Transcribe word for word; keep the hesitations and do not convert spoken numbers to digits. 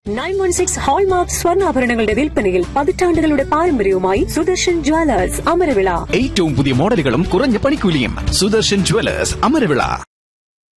Nine one six hallmark സ്വർണ്ണാഭരണങ്ങളുടെ വിൽപ്പനയിൽ പതിറ്റാണ്ടുകളുടെ പാരമ്പര്യവുമായി സുദർശൻ ജ്വല്ലേഴ്സ് അമരവിള. ഏറ്റവും പുതിയ മോഡലുകളും കുറഞ്ഞ പണിക്കൂലിയും. സുദർശൻ ജ്വല്ലേഴ്സ് അമരവിള.